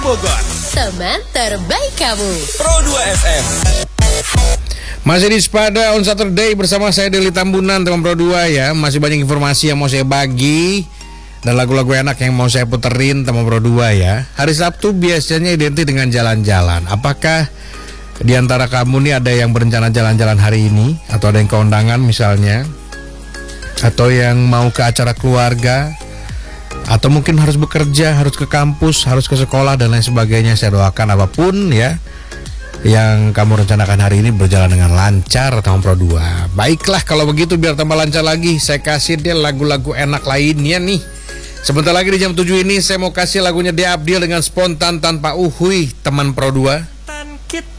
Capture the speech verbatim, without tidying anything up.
Bogor. Teman terbaik kamu. Pro dua F M. Masih di Spada on Saturday bersama saya Deli Tambunan, teman Pro dua ya. Masih banyak informasi yang mau saya bagi dan lagu-lagu enak yang mau saya puterin teman Pro dua ya. Hari Sabtu biasanya identik dengan jalan-jalan. Apakah di antara kamu nih ada yang berencana jalan-jalan hari ini? Atau ada yang keundangan misalnya? Atau yang mau ke acara keluarga? Atau mungkin harus bekerja, harus ke kampus, harus ke sekolah dan lain sebagainya. Saya doakan apapun ya yang kamu rencanakan hari ini berjalan dengan lancar tahun Pro dua. Baiklah kalau begitu, biar tambah lancar lagi saya kasih dia lagu-lagu enak lainnya nih. Sebentar lagi di jam tujuh ini saya mau kasih lagunya De Abdil dengan Spontan Tanpa Uhuy, teman Pro dua.